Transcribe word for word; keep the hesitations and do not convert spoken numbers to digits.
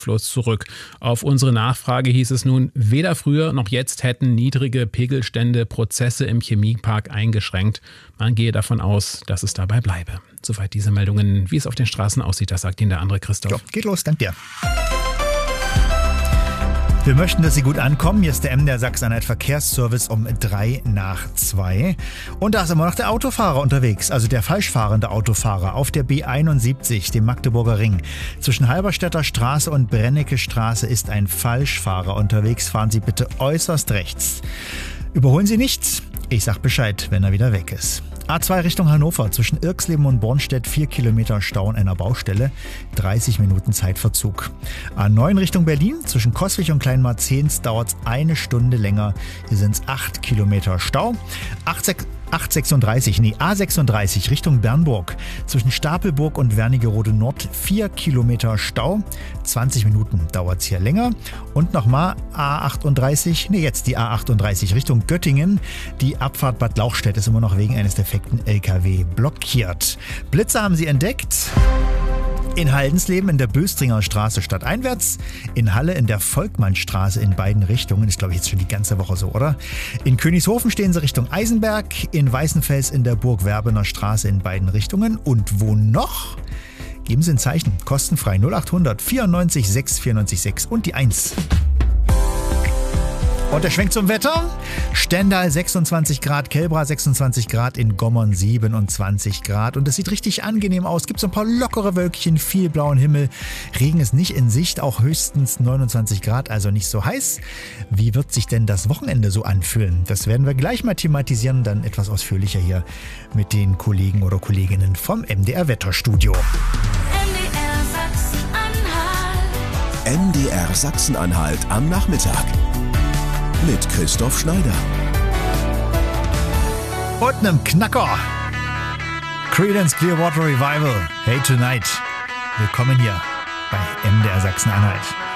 Fluss zurück. Auf unsere Nachfrage hieß es nun, weder früher noch jetzt hätten niedrige Pegelstände Prozesse im Chemiepark eingeschränkt. Man gehe davon aus, dass es dabei bleibe. Soweit diese Meldungen. Wie es auf den Straßen aussieht, das sagt Ihnen der andere Christoph. Jo, geht los, danke dir. Wir möchten, dass Sie gut ankommen. Hier ist der M D R Sachsen-Anhalt Verkehrsservice um drei nach zwei. Und da ist immer noch der Autofahrer unterwegs, also der falschfahrende Autofahrer auf der B einundsiebzig, dem Magdeburger Ring. Zwischen Halberstädter Straße und Brennecke Straße ist ein Falschfahrer unterwegs. Fahren Sie bitte äußerst rechts. Überholen Sie nichts. Ich sag Bescheid, wenn er wieder weg ist. A zwei Richtung Hannover, zwischen Irxleben und Bornstedt, vier Kilometer Stau an einer Baustelle, dreißig Minuten Zeitverzug. A neun Richtung Berlin, zwischen Coswig und Kleinmarzens dauert es eine Stunde länger. Hier sind es acht Kilometer Stau. acht sechsunddreißig, nee, A sechsunddreißig Richtung Bernburg, zwischen Stapelburg und Wernigerode Nord, vier Kilometer Stau, zwanzig Minuten dauert es hier länger. Und nochmal A achtunddreißig, nee, jetzt die A achtunddreißig Richtung Göttingen. Die Abfahrt Bad Lauchstädt ist immer noch wegen eines defekten L K W blockiert. Blitze haben sie entdeckt. In Haldensleben in der Böstringer Straße stadteinwärts, in Halle in der Volkmannstraße in beiden Richtungen, ist glaube ich jetzt schon die ganze Woche so, oder? In Königshofen stehen sie Richtung Eisenberg, in Weißenfels in der Burg-Werbener Straße in beiden Richtungen. Und wo noch? Geben Sie ein Zeichen, kostenfrei null achthundert vierundneunzig sechs vierundneunzig sechs und die eins. Und der Schwenk zum Wetter. Stendal sechsundzwanzig Grad, Kelbra sechsundzwanzig Grad, in Gommern siebenundzwanzig Grad. Und es sieht richtig angenehm aus. Gibt so ein paar lockere Wölkchen, viel blauen Himmel. Regen ist nicht in Sicht, auch höchstens neunundzwanzig Grad, also nicht so heiß. Wie wird sich denn das Wochenende so anfühlen? Das werden wir gleich mal thematisieren, dann etwas ausführlicher hier mit den Kollegen oder Kolleginnen vom M D R Wetterstudio. M D R Sachsen-Anhalt am Nachmittag. Mit Christoph Schneider. Und einem Knacker. Creedence Clearwater Revival. Hey Tonight. Willkommen hier bei M D R Sachsen-Anhalt.